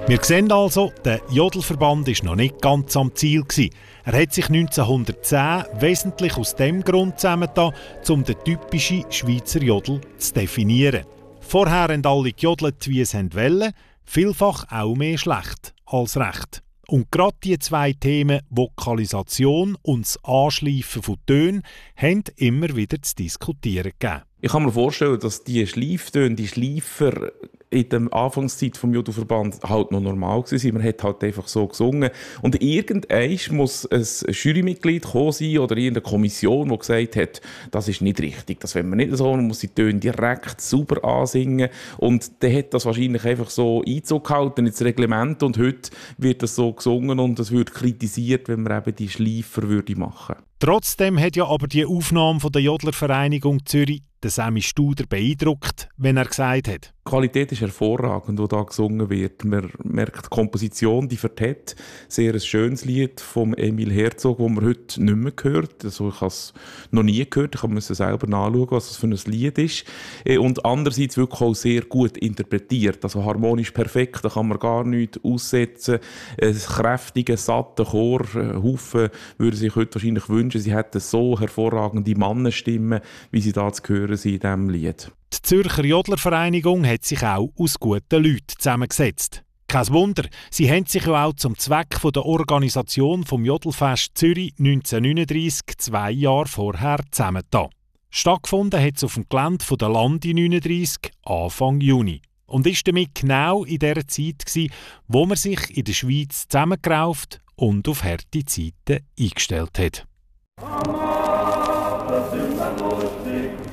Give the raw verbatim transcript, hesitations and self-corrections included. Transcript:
Wir sehen also, der Jodelverband war noch nicht ganz am Ziel. Er hat sich neunzehnhundertzehn wesentlich aus dem Grund zusammengetan, um den typischen Schweizer Jodel zu definieren. Vorher haben alle gejodelt, wie es wollen, vielfach auch mehr schlecht als recht. Und gerade die zwei Themen, Vokalisation und das Anschleifen von Tönen, haben immer wieder zu diskutieren gegeben. Ich kann mir vorstellen, dass die Schleiftöne, die Schleifer in der Anfangszeit vom Judoverband halt noch normal waren. Man hat halt einfach so gesungen. Und irgendwann muss ein Jurymitglied gekommen sein oder irgendeine Kommission, die gesagt hat, das ist nicht richtig. Das wollen wir nicht so, man muss die Töne direkt sauber ansingen. Und dann hat das wahrscheinlich einfach so Einzug gehalten ins Reglement und heute wird das so gesungen und es wird kritisiert, wenn man eben die Schleifer würde machen. Trotzdem hat ja aber die Aufnahme von der Jodlervereinigung Zürich den Sami Studer beeindruckt, wenn er gesagt hat: Die Qualität ist hervorragend, wo da gesungen wird. Man merkt die Komposition, die vertät. Sehr ein schönes Lied von Emil Herzog, das man heute nicht mehr hört. Also ich habe es noch nie gehört. Ich musste selber nachschauen, was das für ein Lied ist. Und andererseits wirklich auch sehr gut interpretiert. Also harmonisch perfekt, da kann man gar nichts aussetzen. Ein kräftiger, satter Chor. Haufen würde sich heute wahrscheinlich wünschen, sie hätten so hervorragende Mannenstimmen, wie sie da zu hören sind in diesem Lied. Die Zürcher Jodlervereinigung hat sich auch aus guten Leuten zusammengesetzt. Kein Wunder, sie haben sich ja auch zum Zweck der Organisation vom Jodelfest Zürich neunzehnhundertneununddreissig, zwei Jahre vorher, zusammengetan. Stattgefunden hat es auf dem Gelände der Landi neununddreissig Anfang Juni. Und ist damit genau in der Zeit gewesen, wo man sich in der Schweiz zusammengerauft und auf harte Zeiten eingestellt hat.